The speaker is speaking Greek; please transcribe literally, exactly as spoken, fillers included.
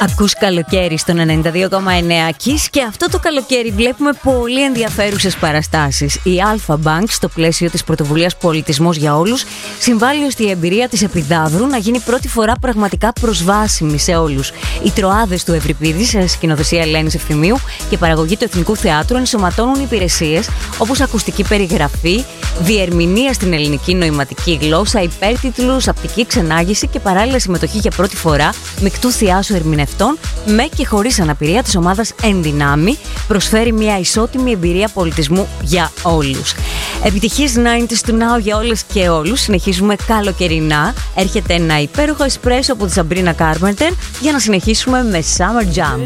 Ακούς καλοκαίρι στον ενενήντα δύο κόμμα εννέα Kiss και αυτό το καλοκαίρι βλέπουμε πολύ ενδιαφέρουσες παραστάσεις. Η Alpha Bank, στο πλαίσιο της πρωτοβουλίας Πολιτισμός για Όλους, συμβάλλει ώστε η εμπειρία της Επιδαύρου να γίνει πρώτη φορά πραγματικά προσβάσιμη σε όλους. Οι Τροάδες του Ευρυπίδη, σε σκηνοθεσία Ελένης Ευθυμίου και παραγωγή του Εθνικού Θεάτρου, ενσωματώνουν υπηρεσίες όπως ακουστική περιγραφή, διερμηνία στην ελληνική νοηματική γλώσσα, υπέρτιτλους, απτική ξενάγηση και παράλληλα συμμετοχή για πρώτη φορά μεικτού θειάσου ερμηνευτών με και χωρίς αναπηρία της ομάδας Εν Δυνάμει. Προσφέρει μια ισότιμη εμπειρία πολιτισμού για όλους. Επιτυχής ενενήντα του Now για όλες και όλους. Συνεχίζουμε καλοκαιρινά. Έρχεται ένα υπέροχο εσπρέσο από τη Σαμπρίνα Κάρπεντερ για να συνεχίσουμε με Summer Jam.